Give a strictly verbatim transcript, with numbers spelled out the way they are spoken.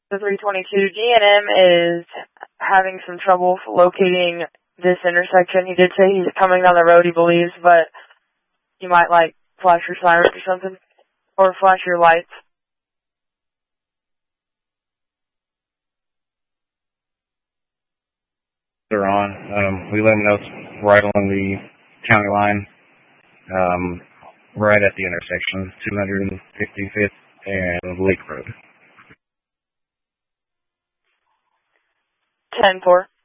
The three twenty-two G N M is having some trouble locating this intersection. He did say he's coming down the road, he believes, but you might, like, flash your sirens or something. Or flash your lights. They're on. Um, we let them know it's right along the county line, um, right at the intersection, two hundred fifty-fifth and Lake Road. ten four.